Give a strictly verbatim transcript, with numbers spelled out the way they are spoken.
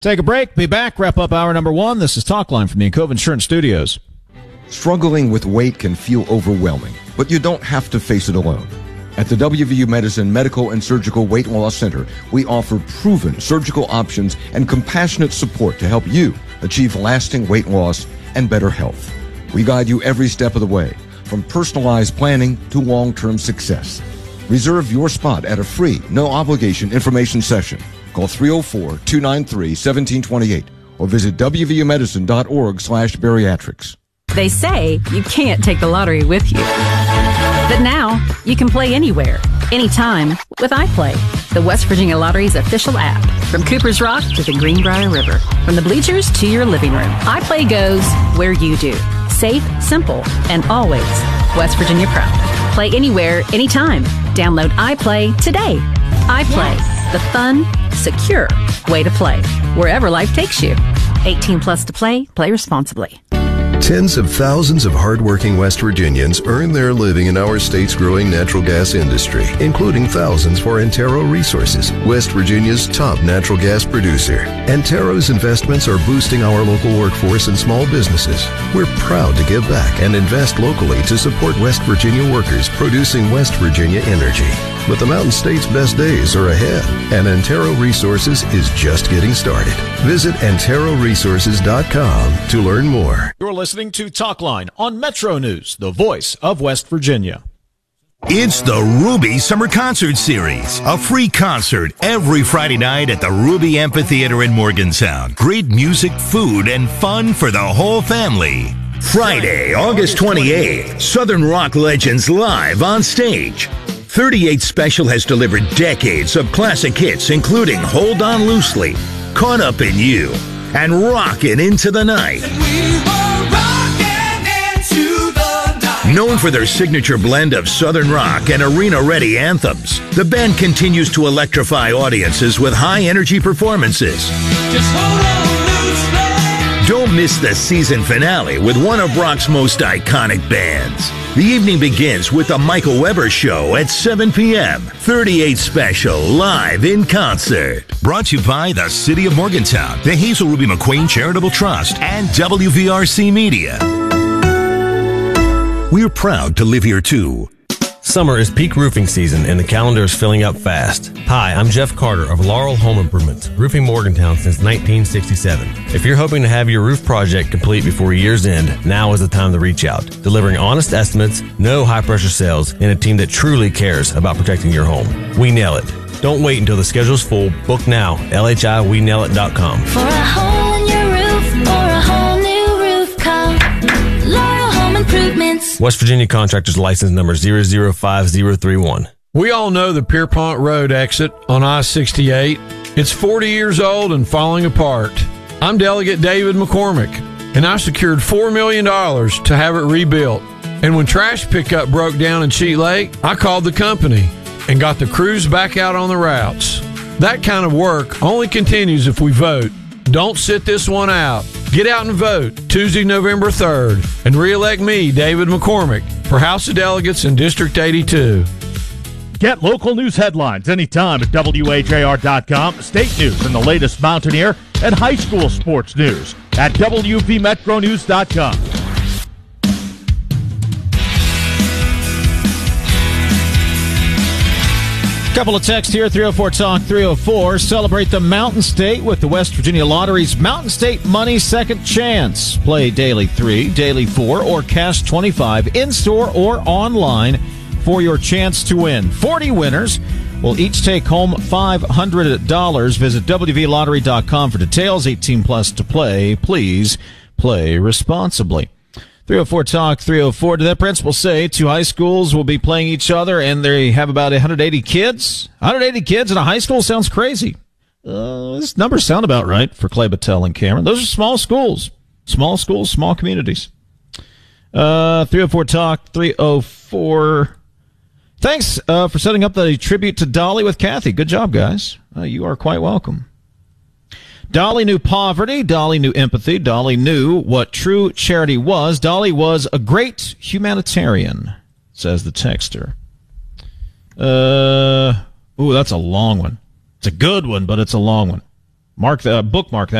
Take a break. Be back. Wrap up hour number one. This is Talkline from the Encova Insurance Studios. Struggling with weight can feel overwhelming, but you don't have to face it alone. At the W V U Medicine Medical and Surgical Weight Loss Center, we offer proven surgical options and compassionate support to help you achieve lasting weight loss and better health. We guide you every step of the way, from personalized planning to long-term success. Reserve your spot at a free, no-obligation information session. Call three oh four, two nine three, one seven two eight or visit w v u medicine dot org slash bariatrics. They say you can't take the lottery with you. But now, you can play anywhere, anytime with iPlay, the West Virginia Lottery's official app. From Cooper's Rock to the Greenbrier River, from the bleachers to your living room, iPlay goes where you do. Safe, simple, and always West Virginia proud. Play anywhere, anytime. Download iPlay today. iPlay, yes. The fun, secure way to play, wherever life takes you. eighteen plus to play, play responsibly. Tens of thousands of hardworking West Virginians earn their living in our state's growing natural gas industry, including thousands for Antero Resources, West Virginia's top natural gas producer. Antero's investments are boosting our local workforce and small businesses. We're proud to give back and invest locally to support West Virginia workers producing West Virginia energy. But the Mountain State's best days are ahead, and Antero Resources is just getting started. Visit antero resources dot com to learn more. You're listening to Talkline on Metro News, the voice of West Virginia. It's the Ruby Summer Concert Series, a free concert every Friday night at the Ruby Amphitheater in Morgantown. Great music, food, and fun for the whole family. Friday, August twenty-eighth, Southern Rock Legends live on stage. thirty-eight Special has delivered decades of classic hits, including Hold On Loosely, Caught Up in You, and Rockin' Into the Night. Known for their signature blend of Southern rock and arena-ready anthems, the band continues to electrify audiences with high-energy performances. Just hold on loosely. Don't miss the season finale with one of rock's most iconic bands. The evening begins with the Michael Weber Show at seven p.m. thirty-eight Special, live in concert. Brought to you by the City of Morgantown, the Hazel Ruby McQueen Charitable Trust, and W V R C Media. We're proud to live here, too. Summer is peak roofing season, and the calendar is filling up fast. Hi, I'm Jeff Carter of Laurel Home Improvements, roofing Morgantown since nineteen sixty-seven. If you're hoping to have your roof project complete before year's end, now is the time to reach out. Delivering honest estimates, no high-pressure sales, and a team that truly cares about protecting your home. We nail it. Don't wait until the schedule's full. Book now. L H I we nail it dot com. For a hole in your roof or a whole new roof, call Laurel Home Improvements. West Virginia Contractors License Number zero zero five zero three one. We all know the Pierpont Road exit on I sixty-eight. It's forty years old and falling apart. I'm Delegate David McCormick, and I secured four million dollars to have it rebuilt. And when trash pickup broke down in Cheat Lake, I called the company and got the crews back out on the routes. That kind of work only continues if we vote. Don't sit this one out. Get out and vote Tuesday, November third, and re-elect me, David McCormick, for House of Delegates in District eighty-two. Get local news headlines anytime at W H A R dot com, state news and the latest Mountaineer and high school sports news at W V Metro News dot com. Couple of texts here, three oh four Talk three oh four. Celebrate the Mountain State with the West Virginia Lottery's Mountain State Money Second Chance. Play Daily three, Daily four, or Cash twenty-five in-store or online for your chance to win. forty winners will each take home five hundred dollars. Visit W V lottery dot com for details. eighteen plus to play. Please play responsibly. three oh four Talk three oh four. Did that principal say two high schools will be playing each other and they have about one hundred eighty kids? one hundred eighty kids in a high school sounds crazy. Uh, this numbers sound about right for Clay Battelle and Cameron. Those are small schools. Small schools, small communities. Uh, three oh four Talk three oh four. Thanks uh, for setting up the tribute to Dolly with Kathy. Good job, guys. Uh, you are quite welcome. Dolly knew poverty. Dolly knew empathy. Dolly knew what true charity was. Dolly was a great humanitarian, says the texter. Uh, ooh, that's a long one. It's a good one, but it's a long one. Mark, uh, bookmark that.